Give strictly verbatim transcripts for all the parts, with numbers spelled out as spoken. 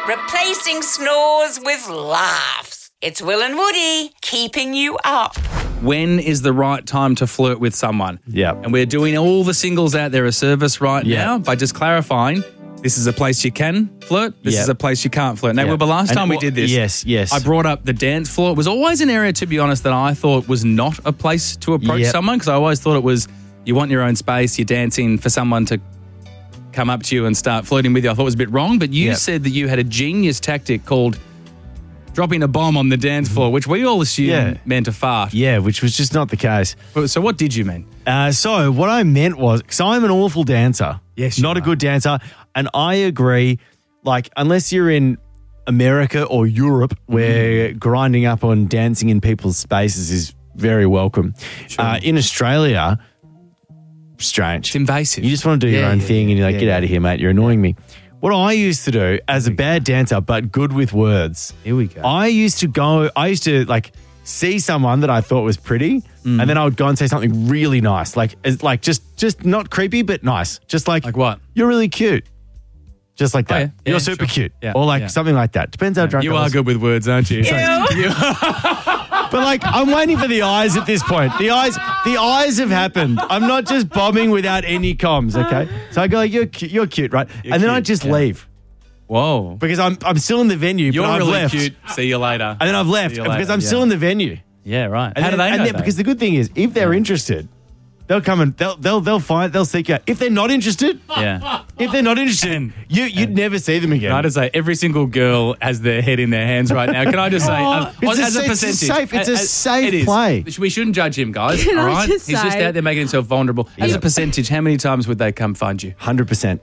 replacing snores with laughs. It's Will and Woody keeping you up. When is the right time to flirt with someone? Yeah. And we're doing all the singles out there a service right Yeah. now by just clarifying this is a place you can flirt, this Yeah. is a place you can't flirt. Now, Yeah. Wilbur, last And time we what- did this, yes, yes. I brought up the dance floor. It was always an area, to be honest, that I thought was not a place to approach Yep. someone because I always thought it was you want your own space, you're dancing for someone to come up to you and start flirting with you. I thought it was a bit wrong, but you Yep. said that you had a genius tactic called dropping a bomb on the dance floor, which we all assumed Yeah. meant a fart. Yeah, which was just not the case. So what did you mean? Uh, so what I meant was, because I'm an awful dancer. Yes, you Not a are. good dancer. And I agree, like, unless you're in America or Europe where Mm. grinding up on dancing in people's spaces is very welcome. Uh, in Australia, strange. It's invasive. You just want to do your Yeah, own yeah, thing and you're like, yeah, get yeah. out of here, mate. You're annoying me. What I used to do as a bad dancer, but good with words. Here we go. I used to go, I used to like see someone that I thought was pretty, Mm. and then I would go and say something really nice, like, as- like just, just not creepy, but nice. Just like, Like what? You're really cute. Just like that. Oh, yeah. You're Yeah, super sure. cute. Yeah, Or like yeah. something like that. Depends how drunk You I are was. good with words, aren't you? But like, I'm waiting for the eyes at this point. The eyes, the eyes have happened. I'm not just bombing without any comms, okay? So I go, you're, cu- you're cute, right? You're and then I cute, just yeah. leave Whoa. because I'm, I'm still in the venue, You're but I've really left. cute. See you later. And then I've left See you because later, I'm yeah. still in the venue. Yeah, right. And How do then- they and know then- that? Because the good thing is, if they're interested, they'll come and they'll they'll they'll find they'll seek you out. If they're not interested, Yeah. if they're not interested, you you'd never see them again. Can I just say, every single girl has their head in their hands right now. Can I just say, um, It's a as a sa- it's a percentage, safe- it's a as- safe it is. play. We shouldn't judge him, guys. Can all I right, just he's just say- out there making himself vulnerable. As a percentage, how many times would they come find you? Hundred percent.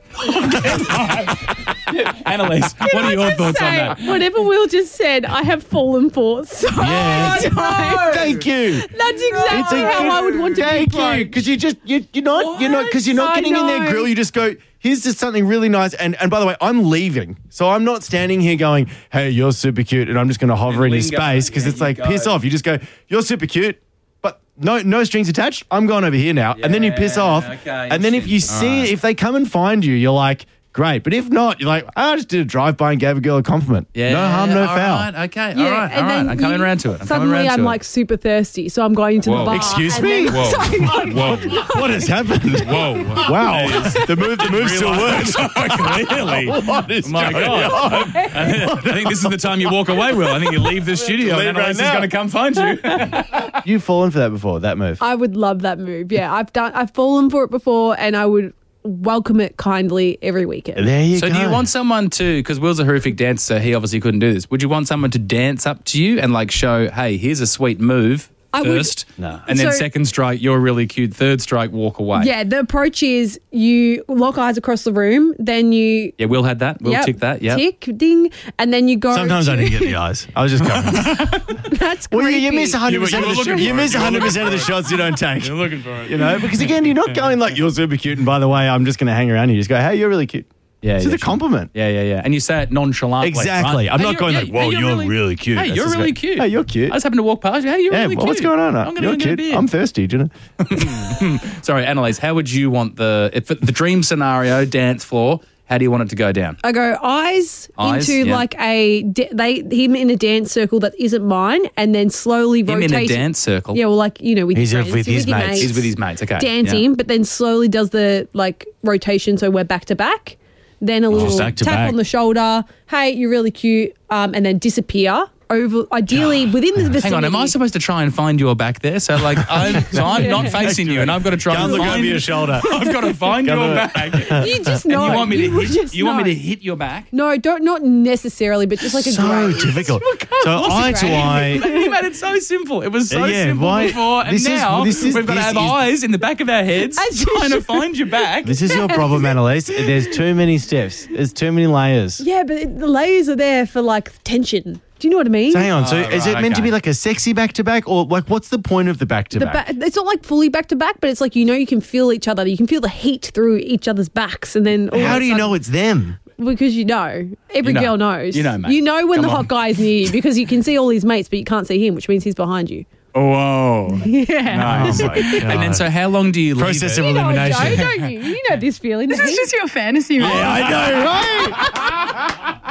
Annalise, what are your Just thoughts on say, that? Whatever Will just said, I have fallen for so Yeah. much. Thank you. That's exactly how I would want to be Thank you, approached. because you just you you're not you're not because you're not I getting in their know. grill. You just go. Here's just something really nice. And and by the way, I'm leaving, so I'm not standing here going, "Hey, you're super cute," and I'm just going to hover in your lingo. space because Yeah, it's you like go. piss off. You just go, "You're super cute." But no, no strings attached. I'm going over here now, and then you piss Yeah, off. okay, and then if you interesting. see, All right. if they come and find you, you're like, great. But if not, you're like, I just did a drive by and gave a girl a compliment. Yeah, no harm, no all foul. right, okay, Yeah, all right, and all right. then I'm coming you- around to it. I'm coming Suddenly, around I'm to like super thirsty, so I'm going to the Whoa. bar. Excuse and me? then- Whoa. Sorry, Whoa. What has happened? Whoa. Wow, the move, the move still works. Clearly. What is My going God. on? I think this is the time you walk away, Will. I think you leave the studio Leave and right Annalise is now. going to come find you. You've fallen for that before, that move. I would love that move. Yeah, I've done. I've fallen for it before, and I would welcome it kindly every weekend. There you So go. do you want someone to, because Will's a horrific dancer, so he obviously couldn't do this. Would you want someone to dance up to you and like show, hey, here's a sweet move I would- first, No. and then So- second strike, you're really cute, third strike, walk away. Yeah, the approach is you lock eyes across the room, then you Yeah, Will had that. Will yep, tick that. Yeah. tick ding, and then you go. Sometimes to, I didn't get the eyes. I was just coming. That's well, you, creepy. you miss one hundred percent You were- of you the were shots. You looking miss for it. one hundred percent of the shots you don't take. You're looking for it. You know, because again, you're not going like, you're super cute, and by the way, I'm just going to hang around. You just go, hey, you're really cute. Yeah, It's yeah, a sure. compliment. Yeah, yeah, yeah. And you say it nonchalantly. Exactly. right? I'm Hey, not you're- going yeah, like, hey, whoa, you're really cute. Hey, That's you're just really great. cute. Hey, you're cute. I just happened to walk past you. Hey, you're Yeah, really well, cute. what's going on? I'm going You're to get a cute. beer. I'm thirsty, do you know? Sorry, Annalise, how would you want the, if the dream scenario, dance floor, how do you want it to go down? I go eyes, Eyes, into yeah. like a da- they him in a dance circle that isn't mine, and then slowly Him rotate. in a dance circle. Yeah, well, like you know, with He's your with friends, his your mates. He's with his mates. Okay. dancing, but then slowly does the like rotation, so we're back to back. Then a little back to tap back. on the shoulder. Hey, you're really cute, um, and then disappear over. Ideally, within the vicinity. Hang on, am I supposed to try and find your back there? So like, I'm, so I'm not facing you, and I've got to try Can't and look find over your shoulder. I've got to find Come your on. back. You just And know. you want me to would hit? just You want me know. to hit your back? No, don't not necessarily, but just like a So graze. difficult. So eye to eye. You made it so simple. It was so Yeah, simple why- before, and this is- now this is- we've got to this have is- eyes in the back of our heads As you trying to should. find your back. This is your problem, Annalise. There's too many steps. There's too many layers. Yeah, but it- the layers are there for like tension. Do you know what I mean? So hang on. So Oh, is right, it meant to okay. be like a sexy back to back, or like what's the point of the back to The back? ba- it's not like fully back to back, but it's like you know you can feel each other. You can feel the heat through each other's backs, and then all How of a do you sudden- know it's them? Because you know, every You know. girl knows. You know, mate. You know when Come the on. hot guy is near you because you can see all his mates, but you can't see him, which means he's behind you. Whoa. Yeah. Nice. Oh my And then God. so how long do you Process leave of it? You know, Joe, elimination. don't you? You know this feeling. This is just your fantasy, right? Yeah, I know, right? What is going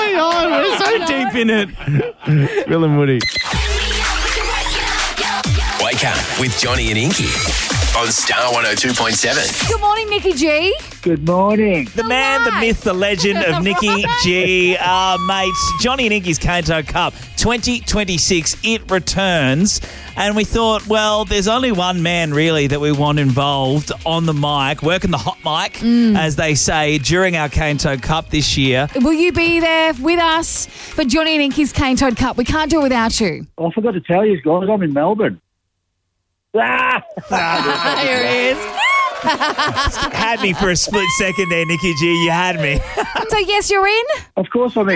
going on? We're so deep in it. Will and Woody. Wake up with Johnny and Inky on Star one oh two point seven. Good morning, Nikki G. Good morning. The man, the myth, the legend of Nikki G. Uh, mates, Johnny and Inky's Kanto Cup twenty twenty-six, it returns. And we thought, well, there's only one man really that we want involved on the mic, working the hot mic, as they say, during our Kanto Cup this year. Will you be there with us for Johnny and Inky's Cane Toad Cup? We can't do it without you. Oh, I forgot to tell you guys, I'm in Melbourne. Ah! There he is. Had me for a split second there, Nikki G. You had me. So, yes, you're in? Of course I'm in.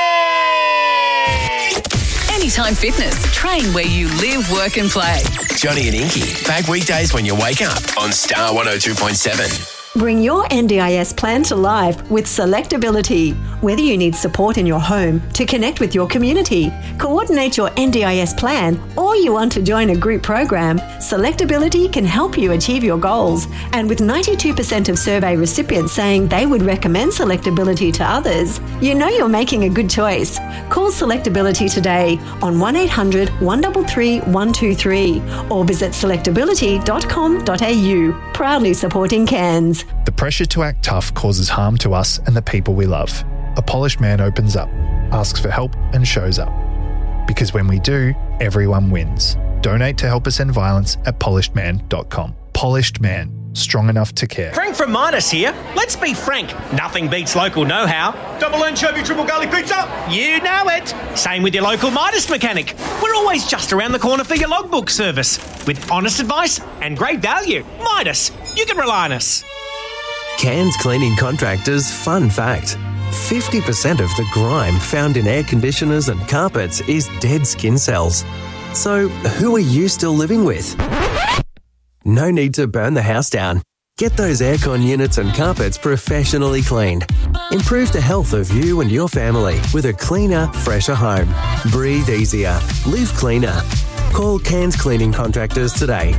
Anytime Fitness. Train where you live, work and play. Johnny and Inky, back weekdays when you wake up on Star one oh two point seven. Bring your N D I S plan to life with Selectability. Whether you need support in your home to connect with your community, coordinate your N D I S plan, or you want to join a group program, Selectability can help you achieve your goals. And with ninety-two percent of survey recipients saying they would recommend Selectability to others, you know you're making a good choice. Call Selectability today on one eight hundred, one three three, one two three or visit selectability dot com dot a u. Proudly supporting Cairns. The pressure to act tough causes harm to us and the people we love. A polished man opens up, asks for help and shows up. Because when we do, everyone wins. Donate to Help Us End Violence at polished man dot com. Polished Man. Strong enough to care. Frank from Midas here. Let's be frank. Nothing beats local know-how. Double anchovy, triple garlic pizza. You know it. Same with your local Midas mechanic. We're always just around the corner for your logbook service. With honest advice and great value. Midas. You can rely on us. Cairns Cleaning Contractors fun fact. fifty percent of the grime found in air conditioners and carpets is dead skin cells. So who are you still living with? No need to burn the house down. Get those aircon units and carpets professionally cleaned. Improve the health of you and your family with a cleaner, fresher home. Breathe easier. Live cleaner. Call Cairns Cleaning Contractors today.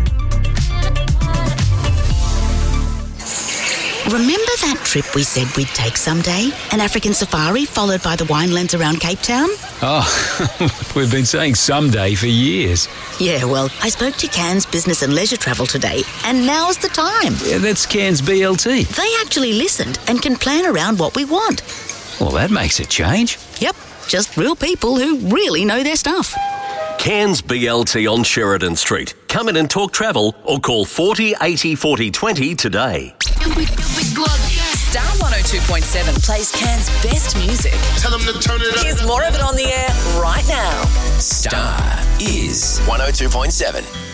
Remember that trip we said we'd take someday? An African safari followed by the winelands around Cape Town? Oh, we've been saying someday for years. Yeah, well, I spoke to Cairns Business and Leisure Travel today, and now's the time. Yeah, that's Cairns B L T. They actually listened and can plan around what we want. Well, that makes a change. Yep, just real people who really know their stuff. Cairns B L T on Sheridan Street. Come in and talk travel or call forty eighty forty twenty today. Star one oh two point seven plays Cairns' best music. Tell them to turn it up. Here's more of it on the air right now. Star is one oh two point seven.